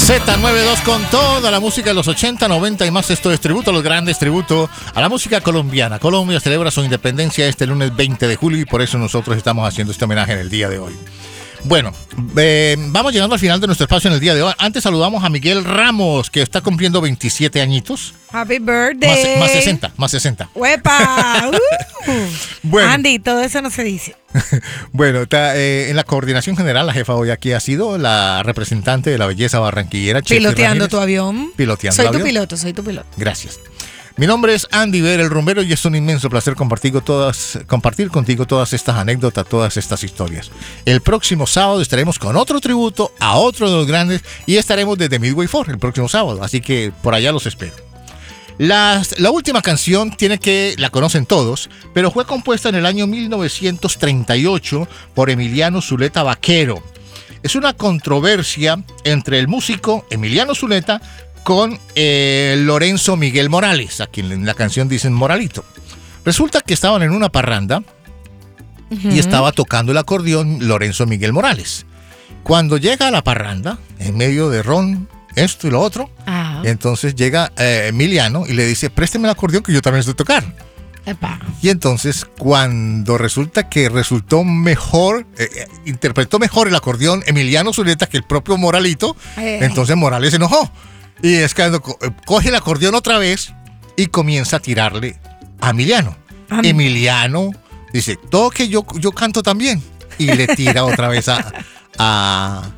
Z92 con toda la música de los 80, 90 y más. Esto es tributo a los grandes, tributo a la música colombiana. Colombia celebra su independencia este lunes 20 de julio y por eso nosotros estamos haciendo este homenaje en el día de hoy. Bueno, vamos llegando al final de nuestro espacio en el día de hoy. Antes saludamos a Miguel Ramos, que está cumpliendo 27 añitos. Happy birthday. Más 60. ¡Huepa! Bueno. Andy, todo eso no se dice. Bueno, en la coordinación general, la jefa hoy aquí ha sido la representante de la belleza barranquillera. Piloteando tu avión. Piloteando soy el tu avión. piloto, soy tu piloto. Gracias. Mi nombre es Andy Ver, el rumbero, y es un inmenso placer compartir contigo todas estas anécdotas, todas estas historias. El próximo sábado estaremos con otro tributo a otro de los grandes y estaremos desde Midway Ford el próximo sábado, así que por allá los espero. La última canción la conocen todos, pero fue compuesta en el año 1938 por Emiliano Zuleta Vaquero. Es una controversia entre el músico Emiliano Zuleta con Lorenzo Miguel Morales, a quien en la canción dicen Moralito. Resulta que estaban en una parranda y estaba tocando el acordeón Lorenzo Miguel Morales. Cuando llega a la parranda, en medio de ron, esto y lo otro, entonces llega Emiliano y le dice, présteme el acordeón que yo también sé tocar. Epa. Y entonces cuando resultó mejor, interpretó mejor el acordeón Emiliano Zuleta que el propio Moralito, entonces Morales se enojó. Y es que coge el acordeón otra vez y comienza a tirarle a Emiliano. Emiliano dice, toque, yo canto también. Y le tira otra vez a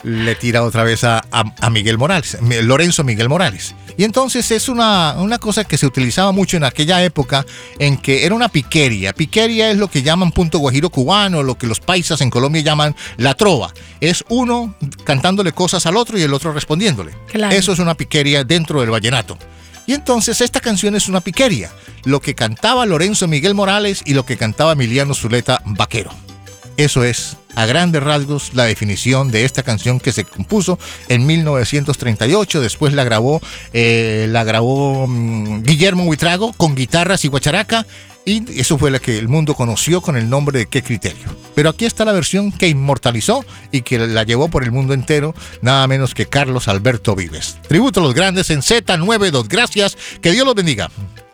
Miguel Morales, Lorenzo Miguel Morales. Y entonces es una cosa que se utilizaba mucho en aquella época, en que era una piquería. Piquería es lo que llaman punto guajiro cubano, lo que los paisas en Colombia llaman la trova. Es uno cantándole cosas al otro y el otro respondiéndole. Claro. Eso es una piquería dentro del vallenato. Y entonces esta canción es una piquería. Lo que cantaba Lorenzo Miguel Morales y lo que cantaba Emiliano Zuleta Vaquero. Eso es, a grandes rasgos, la definición de esta canción que se compuso en 1938. Después la grabó Guillermo Buitrago con guitarras y guacharaca. Y eso fue la que el mundo conoció con el nombre de Qué Criterio. Pero aquí está la versión que inmortalizó y que la llevó por el mundo entero, nada menos que Carlos Alberto Vives. Tributo a los grandes en Z92. Gracias, que Dios los bendiga.